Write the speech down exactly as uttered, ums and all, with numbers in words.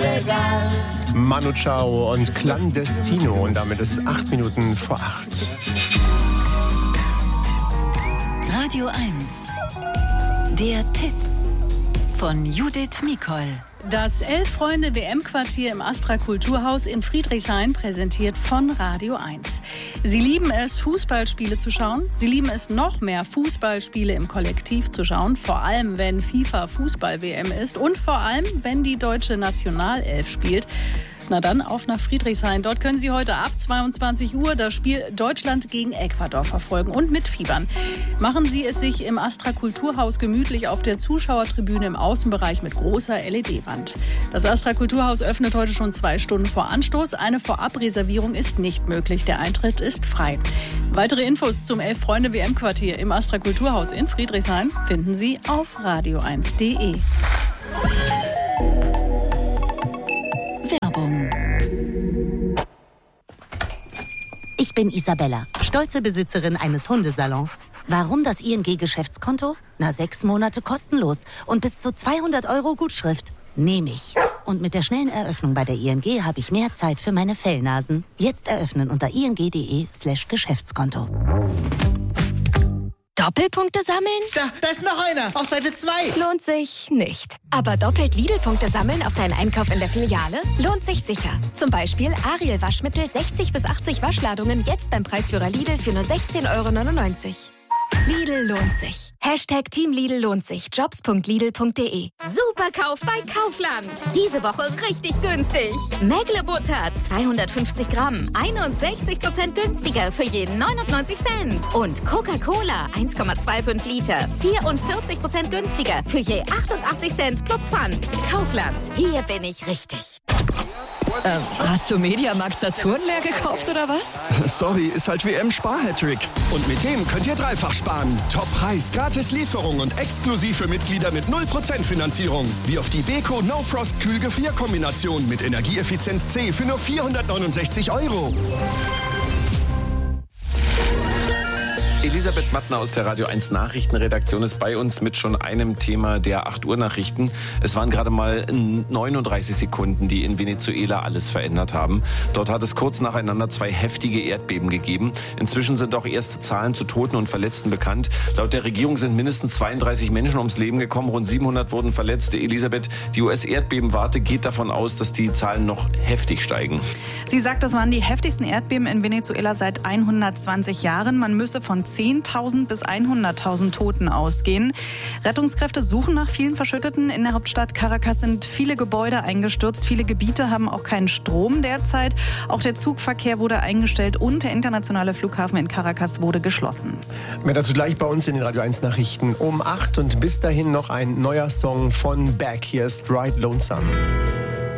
illegal. Manu Chao und Clandestino und damit ist acht Minuten vor acht. Radio eins. Der Tipp von Judith Mikol. Das Elf-Freunde-W M-Quartier im Astra Kulturhaus in Friedrichshain präsentiert von Radio eins. Sie lieben es, Fußballspiele zu schauen. Sie lieben es noch mehr, Fußballspiele im Kollektiv zu schauen. Vor allem, wenn FIFA-Fußball-W M ist und vor allem, wenn die deutsche Nationalelf spielt. Na dann, auf nach Friedrichshain. Dort können Sie heute ab zweiundzwanzig Uhr das Spiel Deutschland gegen Ecuador verfolgen und mitfiebern. Machen Sie es sich im Astra Kulturhaus gemütlich auf der Zuschauertribüne im Außenbereich mit großer L E D-Wand. Das Astra Kulturhaus öffnet heute schon zwei Stunden vor Anstoß. Eine Vorabreservierung ist nicht möglich. Der Eintritt ist frei. Weitere Infos zum Elf-Freunde-W M-Quartier im Astra Kulturhaus in Friedrichshain finden Sie auf radio eins punkt de. Ich bin Isabella, stolze Besitzerin eines Hundesalons. Warum das I N G-Geschäftskonto? Na, sechs Monate kostenlos und bis zu zweihundert Euro Gutschrift. Nehme ich. Und mit der schnellen Eröffnung bei der I N G habe ich mehr Zeit für meine Fellnasen. Jetzt eröffnen unter ing.de slash Geschäftskonto. Doppelpunkte sammeln? Da, da ist noch einer, auf Seite zwei. Lohnt sich nicht. Aber doppelt Lidl-Punkte sammeln auf deinen Einkauf in der Filiale? Lohnt sich sicher. Zum Beispiel Ariel Waschmittel sechzig bis achtzig Waschladungen jetzt beim Preisführer Lidl für nur sechzehn Euro neunundneunzig. Lidl lohnt sich. Hashtag Team Lidl lohnt sich. Jobs punkt lidl punkt de. Superkauf bei Kaufland. Diese Woche richtig günstig. Mägle-Butter zweihundertfünfzig Gramm. einundsechzig Prozent günstiger für jeden neunundneunzig Cent. Und Coca-Cola eins Komma fünfundzwanzig Liter. vierundvierzig Prozent günstiger für je achtundachtzig Cent plus Pfand. Kaufland. Hier bin ich richtig. Ähm, hast du Mediamarkt Saturn leer gekauft oder was? Sorry, ist halt W M-Spar-Hattrick. Und mit dem könnt ihr dreifach sparen. Top-Preis, gratis Lieferung und exklusiv für Mitglieder mit null Prozent Finanzierung. Wie auf die Beko No-Frost Kühl-Gefrier-Kombination mit Energieeffizienz C für nur vierhundertneunundsechzig Euro. Elisabeth Mattner aus der Radio eins Nachrichtenredaktion ist bei uns mit schon einem Thema der acht Uhr Nachrichten. Es waren gerade mal neununddreißig Sekunden, die in Venezuela alles verändert haben. Dort hat es kurz nacheinander zwei heftige Erdbeben gegeben. Inzwischen sind auch erste Zahlen zu Toten und Verletzten bekannt. Laut der Regierung sind mindestens zweiunddreißig Menschen ums Leben gekommen, rund siebenhundert wurden verletzt. Elisabeth, die U S-Erdbebenwarte geht davon aus, dass die Zahlen noch heftig steigen. Sie sagt, das waren die heftigsten Erdbeben in Venezuela seit hundertzwanzig Jahren. Man müsse von zehntausend bis hunderttausend Toten ausgehen. Rettungskräfte suchen nach vielen Verschütteten. In der Hauptstadt Caracas sind viele Gebäude eingestürzt. Viele Gebiete haben auch keinen Strom derzeit. Auch der Zugverkehr wurde eingestellt und der internationale Flughafen in Caracas wurde geschlossen. Mehr dazu gleich bei uns in den Radio eins Nachrichten um acht und bis dahin noch ein neuer Song von Beck. Hier ist Ride Lonesome.